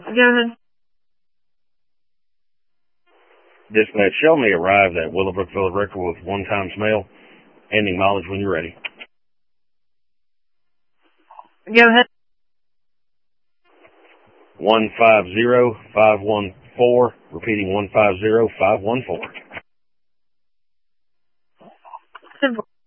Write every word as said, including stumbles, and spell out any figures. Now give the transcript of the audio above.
Go ahead. Dispatch, show me arrived at Willowbrook Village Record with one times mail, ending mileage when you're ready. Go ahead. one five zero five one four, repeating one five zero five one four. Simple.